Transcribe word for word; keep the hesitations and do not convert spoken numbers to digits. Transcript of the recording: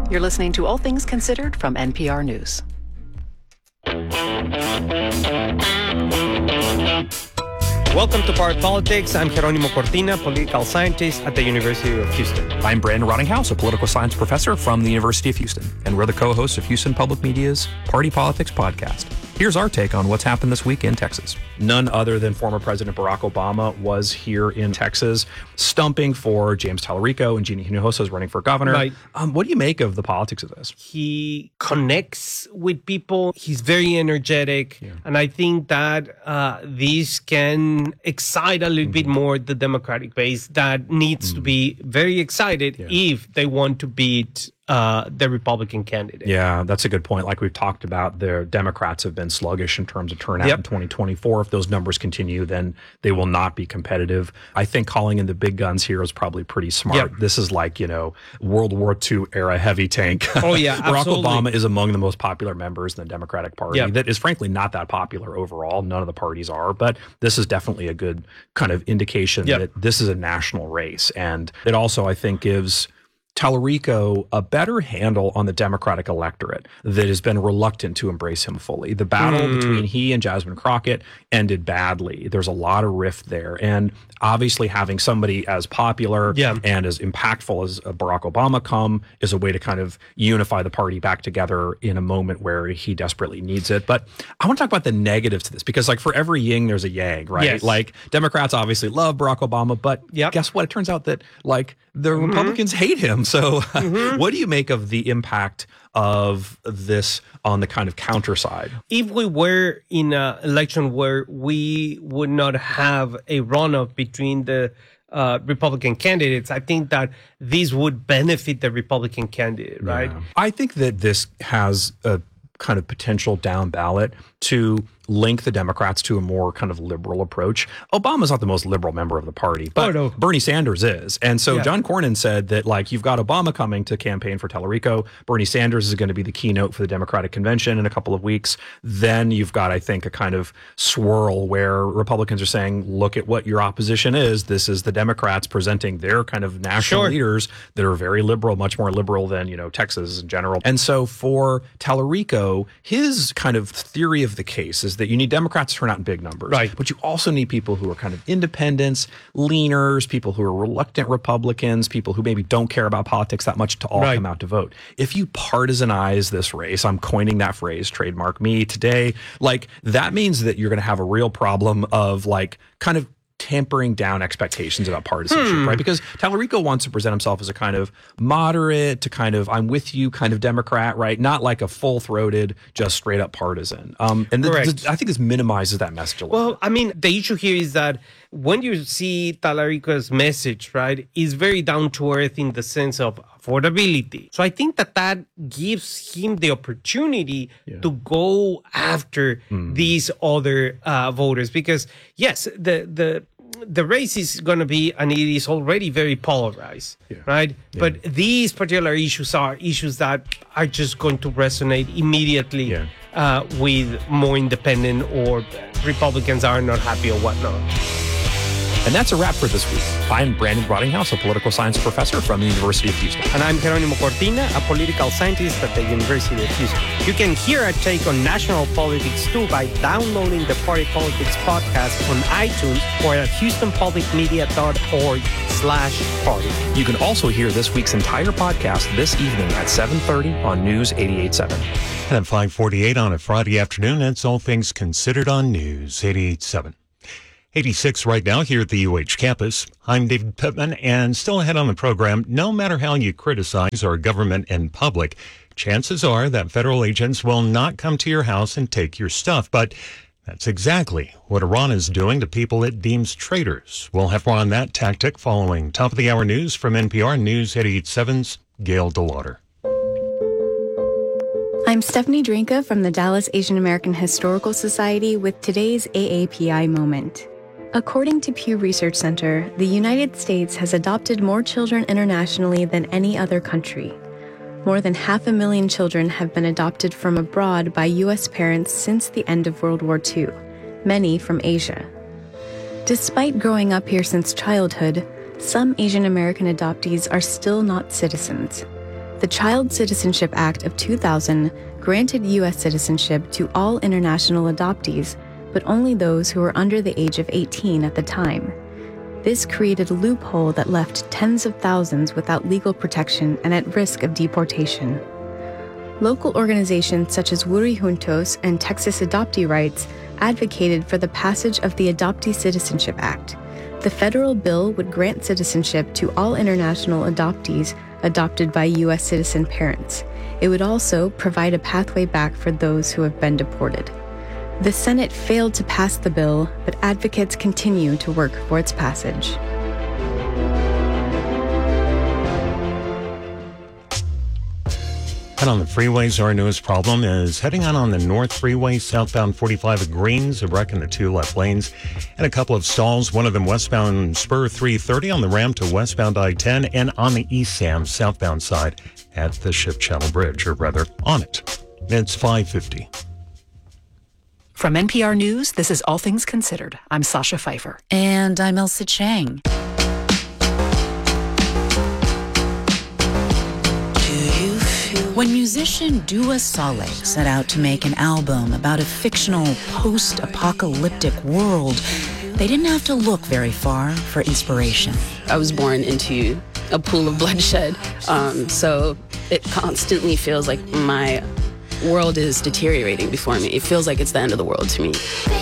You're listening to All Things Considered from N P R News. Welcome to Part Politics. I'm Jeronimo Cortina, political scientist at the University of Houston. I'm Brandon Rottinghouse, a political science professor from the University of Houston, and we're the co-hosts of Houston Public Media's Party Politics podcast. Here's our take on what's happened this week in Texas. None other than former President Barack Obama was here in Texas, stumping for James Tallarico, and Gina Hinojosa is running for governor. Right. Um, what do you make of the politics of this? He connects with people. He's very energetic. Yeah. And I think that uh, this can excite a little mm-hmm. bit more the Democratic base that needs mm-hmm. to be very excited yeah. if they want to beat Uh, the Republican candidate. Yeah, that's a good point. Like we've talked about, the Democrats have been sluggish in terms of turnout yep. in twenty twenty-four. If those numbers continue, then they will not be competitive. I think calling in the big guns here is probably pretty smart. Yep. This is like, you know, World War Two era heavy tank. Oh, yeah, Barack absolutely. Obama is among the most popular members in the Democratic Party. Yep. That is frankly not that popular overall. None of the parties are, but this is definitely a good kind of indication yep. that this is a national race. And it also, I think, gives Tallarico a better handle on the Democratic electorate that has been reluctant to embrace him fully. The battle mm. between he and Jasmine Crockett ended badly. There's a lot of rift there. And obviously having somebody as popular yeah. and as impactful as Barack Obama come is a way to kind of unify the party back together in a moment where he desperately needs it. But I want to talk about the negatives to this, because like for every yin, there's a yang, right? Yes. Like Democrats obviously love Barack Obama, but yep. guess what? It turns out that like the mm-hmm. Republicans hate him. So mm-hmm. what do you make of the impact of this on the kind of counter side? If we were in an election where we would not have a runoff between the uh, Republican candidates, I think that this would benefit the Republican candidate, right? Yeah. I think that this has a kind of potential down ballot to link the Democrats to a more kind of liberal approach. Obama's not the most liberal member of the party, but oh, no. Bernie Sanders is. And so yeah. John Cornyn said that, like, you've got Obama coming to campaign for Tallarico. Bernie Sanders is going to be the keynote for the Democratic convention in a couple of weeks. Then you've got, I think, a kind of swirl where Republicans are saying, look at what your opposition is. This is the Democrats presenting their kind of national sure. leaders that are very liberal, much more liberal than, you know, Texas in general. And so for Tallarico, his kind of theory of the case is that you need Democrats to turn out in big numbers, right? But you also need people who are kind of independents, leaners, people who are reluctant Republicans, people who maybe don't care about politics that much to all right. come out to vote. If you partisanize this race, I'm coining that phrase, trademark me today, like that means that you're going to have a real problem of like kind of tampering down expectations about partisanship, hmm. right? Because Tallarico wants to present himself as a kind of moderate to kind of I'm with you kind of Democrat, right? Not like a full-throated, just straight up partisan. Um, and th- th- I think this minimizes that message a lot. Well, I mean, the issue here is that when you see Tallarico's message, right, is very down to earth in the sense of affordability. So I think that that gives him the opportunity yeah. to go after mm. these other uh, voters, because yes, the the the race is going to be, and it is already very polarized, yeah. right? Yeah. But these particular issues are issues that are just going to resonate immediately yeah. uh, with more independent or Republicans are not happy or whatnot. And that's a wrap for this week. I'm Brandon Rottinghouse, a political science professor from the University of Houston. And I'm Jeronimo Cortina, a political scientist at the University of Houston. You can hear our take on national politics too by downloading the Party Politics podcast on iTunes or at houstonpublicmedia.org slash party. You can also hear this week's entire podcast this evening at seven thirty on News eighty-eight point seven. And at five forty-eight on a Friday afternoon, that's All Things Considered on News eighty-eight point seven. eighty-six right now here at the U H campus. I'm David Pittman, and still ahead on the program, no matter how you criticize our government in public, chances are that federal agents will not come to your house and take your stuff. But that's exactly what Iran is doing to people it deems traitors. We'll have more on that tactic following top of the hour news from N P R News eighty-eight point seven's Gail DeLauder. I'm Stephanie Drinka from the Dallas Asian American Historical Society with today's A A P I moment. According to Pew Research Center, the United States has adopted more children internationally than any other country. More than half a million children have been adopted from abroad by U S parents since the end of World War Two, many from Asia. Despite growing up here since childhood, some Asian American adoptees are still not citizens. The Child Citizenship Act of two thousand granted U S citizenship to all international adoptees, but only those who were under the age of eighteen at the time. This created a loophole that left tens of thousands without legal protection and at risk of deportation. Local organizations such as Wuri Juntos and Texas Adoptee Rights advocated for the passage of the Adoptee Citizenship Act. The federal bill would grant citizenship to all international adoptees adopted by U S citizen parents. It would also provide a pathway back for those who have been deported. The Senate failed to pass the bill, but advocates continue to work for its passage. And on the freeways, our newest problem is heading out on the North Freeway, southbound forty-five at Greens, a wreck in the two left lanes, and a couple of stalls, one of them westbound Spur three thirty on the ramp to westbound I ten, and on the East Sam southbound side at the Ship Channel Bridge, or rather on it. It's five fifty. From N P R News, this is All Things Considered. I'm Sasha Pfeiffer. And I'm Elsa Chang. When musician Dua Saleh set out to make an album about a fictional post-apocalyptic world, they didn't have to look very far for inspiration. I was born into a pool of bloodshed, um, so it constantly feels like my world is deteriorating before me. It feels like it's the end of the world to me.